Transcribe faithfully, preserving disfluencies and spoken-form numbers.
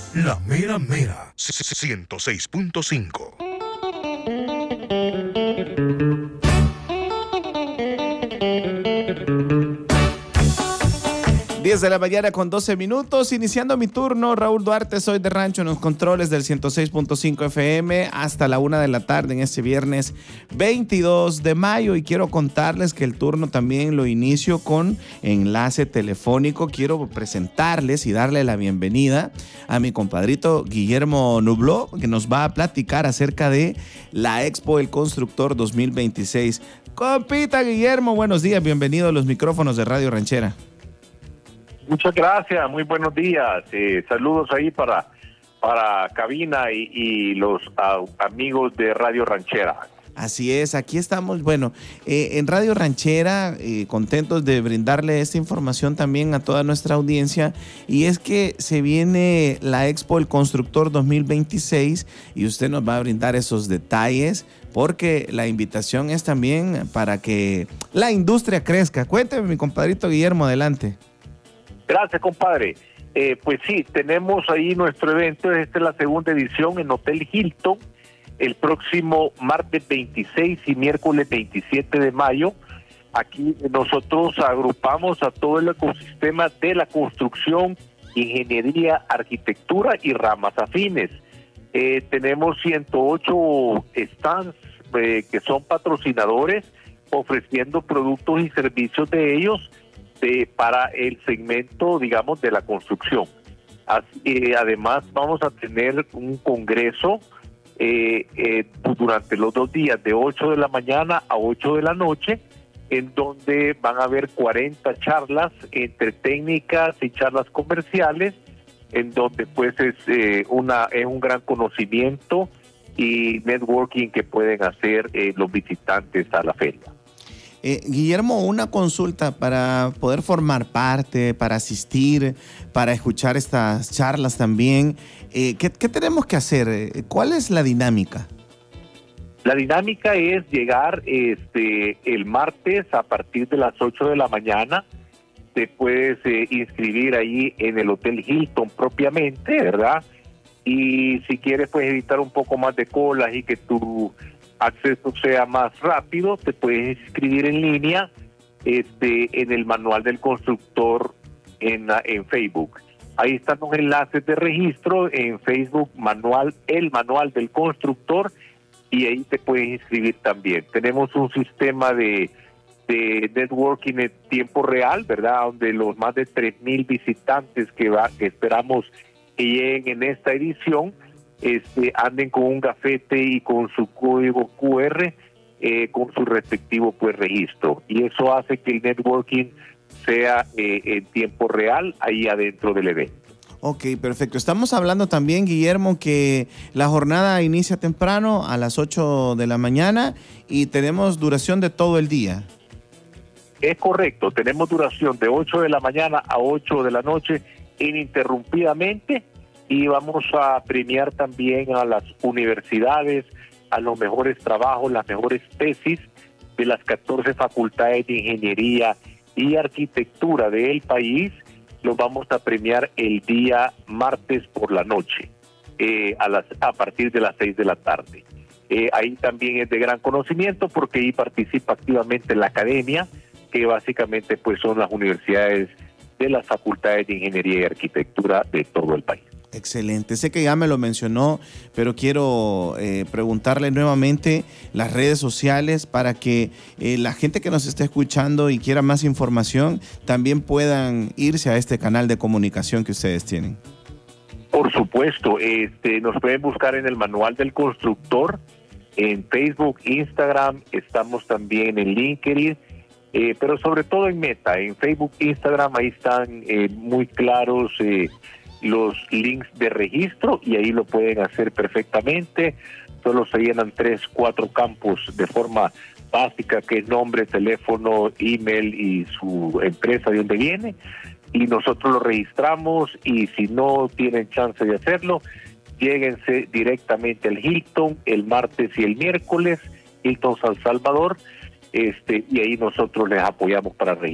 La mera mera, ciento seis punto cinco. diez de la mañana con doce minutos, iniciando mi turno. Raúl Duarte, soy de Rancho en los controles del ciento seis punto cinco F M hasta la una de la tarde en este viernes veintidós de mayo, y quiero contarles que el turno también lo inicio con enlace telefónico. Quiero presentarles y darle la bienvenida a mi compadrito Guillermo Nubló, que nos va a platicar acerca de la Expo El Constructor dos mil veintiséis. Compita Guillermo, buenos días, bienvenido a los micrófonos de Radio Ranchera. Muchas gracias, muy buenos días. Eh, saludos ahí para, para cabina y, y los uh, amigos de Radio Ranchera. Así es, aquí estamos, bueno, eh, en Radio Ranchera, eh, contentos de brindarle esta información también a toda nuestra audiencia, y es que se viene la Expo El Constructor dos mil veintiséis y usted nos va a brindar esos detalles, porque la invitación es también para que la industria crezca. Cuénteme, mi compadrito Guillermo, adelante. Gracias, compadre. Eh, pues sí, tenemos ahí nuestro evento. Esta es la segunda edición en Hotel Hilton, el próximo martes veintiséis y miércoles veintisiete de mayo. Aquí nosotros agrupamos a todo el ecosistema de la construcción, ingeniería, arquitectura y ramas afines. Eh, tenemos ciento ocho stands eh, que son patrocinadores, ofreciendo productos y servicios de ellos, De, para el segmento, digamos, de la construcción. Así, eh, además, vamos a tener un congreso eh, eh, durante los dos días, de ocho de la mañana a ocho de la noche, en donde van a haber cuarenta charlas entre técnicas y charlas comerciales, en donde pues es, eh, una, es un gran conocimiento y networking que pueden hacer eh, los visitantes a la feria. Eh, Guillermo, una consulta para poder formar parte, para asistir, para escuchar estas charlas también. Eh, ¿qué, ¿Qué tenemos que hacer? ¿Cuál es la dinámica? La dinámica es llegar este el martes a partir de las ocho de la mañana. Te puedes eh, inscribir ahí en el Hotel Hilton propiamente, ¿verdad? Y si quieres, pues evitar un poco más de colas y que tu acceso sea más rápido, te puedes inscribir en línea este en el Manual del Constructor en, en Facebook. Ahí están los enlaces de registro en Facebook, manual el Manual del Constructor, y ahí te puedes inscribir también. Tenemos un sistema de, de networking en tiempo real, ¿verdad? Donde los más de tres mil visitantes que, va, que esperamos que lleguen en esta edición, Este, anden con un gafete y con su código Q R, eh, con su respectivo pues registro, y eso hace que el networking sea eh, en tiempo real ahí adentro del evento. Ok, perfecto. Estamos hablando también, Guillermo, que la jornada inicia temprano a las ocho de la mañana y tenemos duración de todo el día. Es correcto, tenemos duración de ocho de la mañana a ocho de la noche ininterrumpidamente. Y vamos a premiar también a las universidades, a los mejores trabajos, las mejores tesis de las catorce facultades de ingeniería y arquitectura del país. Los vamos a premiar el día martes por la noche, eh, a, las, a partir de las seis de la tarde. Eh, ahí también es de gran conocimiento, porque ahí participa activamente la academia, que básicamente pues son las universidades de las facultades de ingeniería y arquitectura de todo el país. Excelente. Sé que ya me lo mencionó, pero quiero eh, preguntarle nuevamente las redes sociales para que eh, la gente que nos esté escuchando y quiera más información también puedan irse a este canal de comunicación que ustedes tienen. Por supuesto, este, nos pueden buscar en el Manual del Constructor, en Facebook, Instagram, estamos también en LinkedIn, eh, pero sobre todo en Meta, en Facebook, Instagram, ahí están eh, muy claros eh, los links de registro, y ahí lo pueden hacer perfectamente. Solo se llenan tres, cuatro campos de forma básica, que es nombre, teléfono, email y su empresa de donde viene, y nosotros lo registramos. Y si no tienen chance de hacerlo, lléguense directamente al Hilton el martes y el miércoles, Hilton San Salvador, este y ahí nosotros les apoyamos para registrar.